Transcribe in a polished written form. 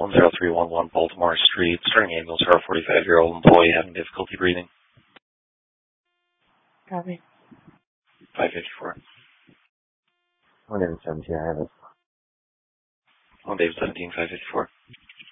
10311 Baltimore Street, starting ambulance for a 45-year-old employee having difficulty breathing. Copy. 554. On David 17, I have it. On David 17, 554.